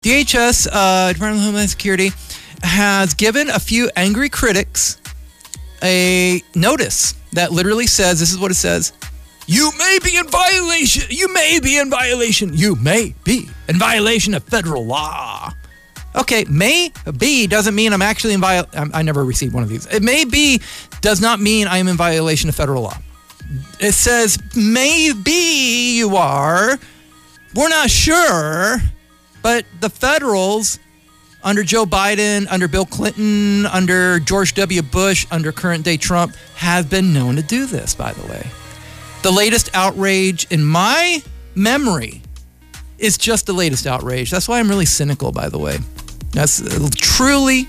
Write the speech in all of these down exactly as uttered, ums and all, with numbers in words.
D H S, uh, Department of Homeland Security, has given a few angry critics a notice that literally says, this is what it says, you may be in violation, you may be in violation, you may be in violation of federal law. Okay, may be doesn't mean I'm actually in violation. I never received one of these. It may be does not mean I am in violation of federal law. It says maybe you are. We're not sure, but the federals under Joe Biden, under Bill Clinton, under George W. Bush, under current day Trump have been known to do this, by the way. The latest outrage in my memory is just the latest outrage. That's why I'm really cynical, by the way. That's truly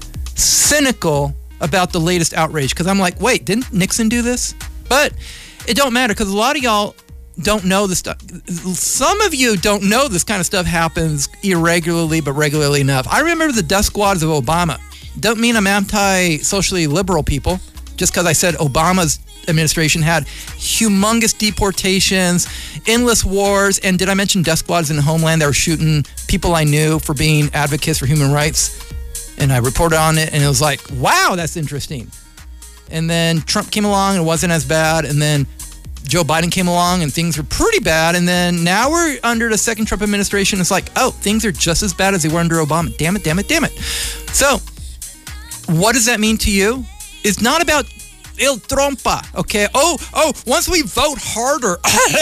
cynical about the latest outrage, because I'm like, wait, didn't Nixon do this? But it don't matter, because a lot of y'all don't know this stuff. Some of you don't know this kind of stuff happens irregularly, but regularly enough. I remember the death squads of Obama. Don't mean I'm anti-socially liberal people, just because I said Obama's administration had humongous deportations, endless wars, and did I mention death squads in the homeland that were shooting people I knew for being advocates for human rights? And I reported on it, and it was like, wow, that's interesting. And then Trump came along, and it wasn't as bad, and then Joe Biden came along, and things were pretty bad, and then now we're under the second Trump administration. It's like, oh, things are just as bad as they were under Obama. Damn it, damn it, damn it. So, what does that mean to you? It's not about Il Trompa, okay? Oh, oh, once we vote harder,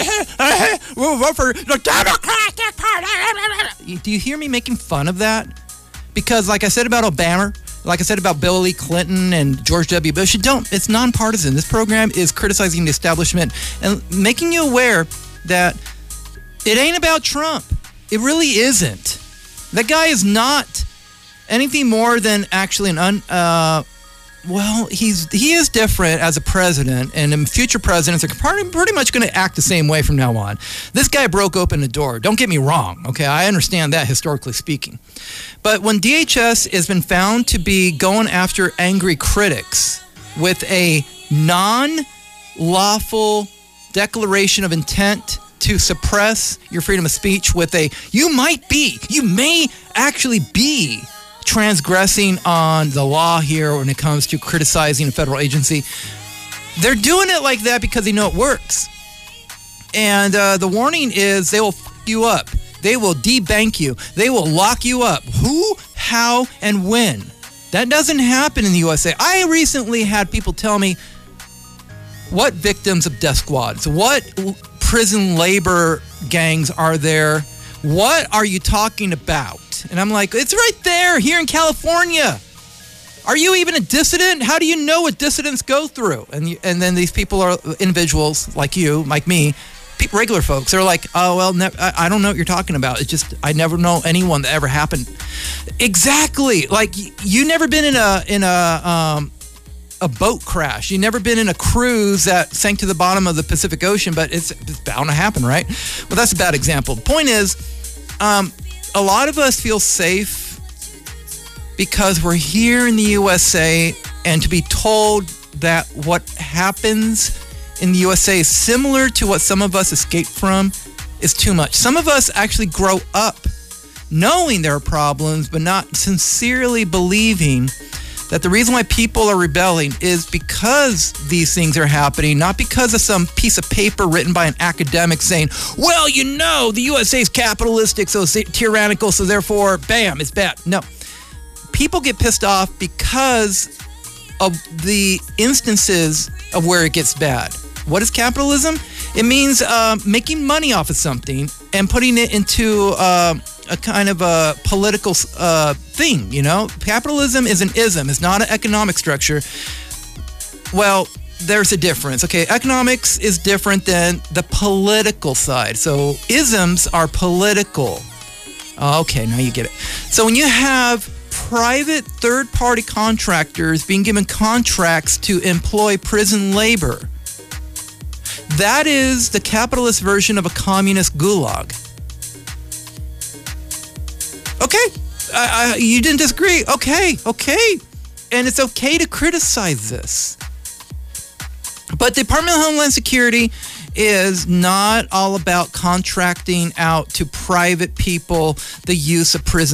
we'll vote for the Democratic Party. Do you hear me making fun of that? Because like I said about Obama, like I said about Bill Clinton and George W. Bush, you don't, it's nonpartisan. This program is criticizing the establishment and making you aware that it ain't about Trump. It really isn't. That guy is not anything more than actually an un... Uh, Well, he's he is different as a president, and future presidents are pretty much going to act the same way from now on. This guy broke open the door. Don't get me wrong, okay? I understand that, historically speaking. But when D H S has been found to be going after angry critics with a non-lawful declaration of intent to suppress your freedom of speech with a, you might be, you may actually be transgressing on the law here when it comes to criticizing a federal agency. They're doing it like that because they know it works. And uh, the warning is they will f*** you up. They will debank you. They will lock you up. Who, how, and when? That doesn't happen in the U S A. I recently had people tell me, what victims of death squads? What prison labor gangs are there? What are you talking about? And I'm like, it's right there, here in California. Are you even a dissident? How do you know what dissidents go through? And you, and then these people are individuals like you, like me, people, regular folks. They're like, oh, well, ne- I, I don't know what you're talking about. It's just, I never know anyone that ever happened. Exactly. Like, you never been in a in a um, a boat crash. You never been in a cruise that sank to the bottom of the Pacific Ocean, but it's, it's bound to happen, right? Well, that's a bad example. The point is, um, a lot of us feel safe because we're here in the U S A, and to be told that what happens in the U S A is similar to what some of us escape from is too much. Some of us actually grow up knowing there are problems, but not sincerely believing that the reason why people are rebelling is because these things are happening, not because of some piece of paper written by an academic saying, well, you know, the U S A is capitalistic, so it's tyrannical, so therefore, bam, it's bad. No. People get pissed off because of the instances of where it gets bad. What is capitalism? It means uh, making money off of something and putting it into uh, a kind of a political uh, thing, you know? Capitalism is an ism. It's not an economic structure. Well, there's a difference. Okay, economics is different than the political side. So isms are political. Okay, now you get it. So when you have private third-party contractors being given contracts to employ prison labor, that is the capitalist version of a communist gulag. Okay, I, I, you didn't disagree. Okay, okay. And it's okay to criticize this. But the Department of Homeland Security is not all about contracting out to private people the use of prison